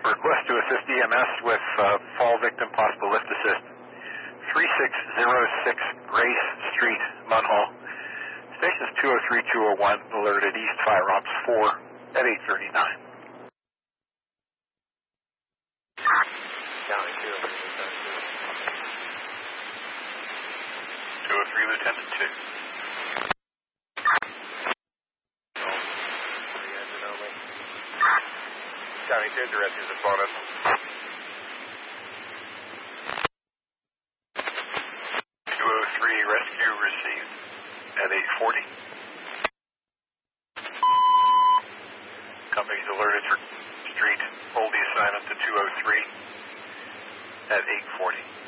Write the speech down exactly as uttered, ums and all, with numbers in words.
Request to assist E M S with uh, fall victim, possible lift assist. three six zero six Grace Street, Munhall. Stations two oh three, two oh one, alerted East Fire Ops four at eight thirty-nine. County two oh three, Lieutenant two. two oh three, Lieutenant two. County two, direct is upon us. two oh three, rescue received at eight forty. Company's alerted for street, hold the assignment to two oh three at eight forty.